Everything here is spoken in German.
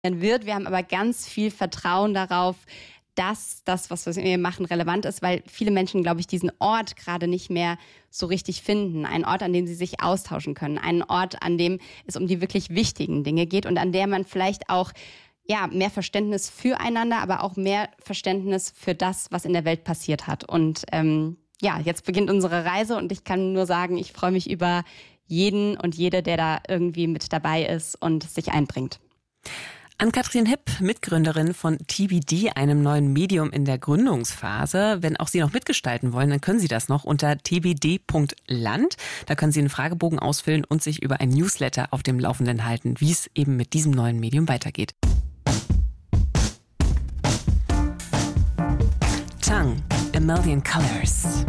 wird. Wir haben aber ganz viel Vertrauen darauf, dass das, was wir machen, relevant ist, weil viele Menschen, glaube ich, diesen Ort gerade nicht mehr so richtig finden. Einen Ort, an dem sie sich austauschen können. Einen Ort, an dem es um die wirklich wichtigen Dinge geht und an der man vielleicht auch mehr Verständnis füreinander, aber auch mehr Verständnis für das, was in der Welt passiert hat. Und jetzt beginnt unsere Reise und ich kann nur sagen, ich freue mich über jeden und jede, der da irgendwie mit dabei ist und sich einbringt. Ann-Kathrin Hipp, Mitgründerin von TBD, einem neuen Medium in der Gründungsphase. Wenn auch Sie noch mitgestalten wollen, dann können Sie das noch unter tbd.land. Da können Sie einen Fragebogen ausfüllen und sich über ein Newsletter auf dem Laufenden halten, wie es eben mit diesem neuen Medium weitergeht. Tongue, A Million Colors.